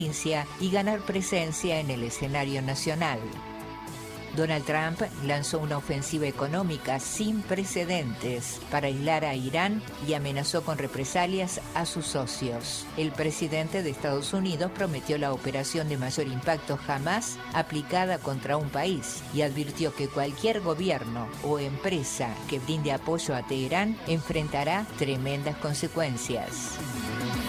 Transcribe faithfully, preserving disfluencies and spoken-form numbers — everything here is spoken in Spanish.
y ganar presencia en el escenario nacional. Donald Trump lanzó una ofensiva económica sin precedentes para aislar a Irán y amenazó con represalias a sus socios. El presidente de Estados Unidos prometió la operación de mayor impacto jamás aplicada contra un país y advirtió que cualquier gobierno o empresa que brinde apoyo a Teherán enfrentará tremendas consecuencias.